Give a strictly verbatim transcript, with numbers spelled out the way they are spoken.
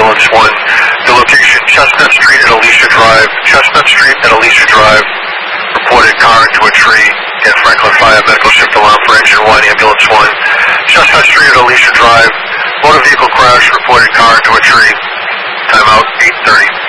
Ambulance one. The location, Chestnut Street at Alicia Drive. Chestnut Street at Alicia Drive. Reported car into a tree. Again, Franklin Fire, medical shift alarm for engine one, Ambulance one. Chestnut Street at Alicia Drive. Motor vehicle crash, reported car into a tree. Timeout, eight thirty.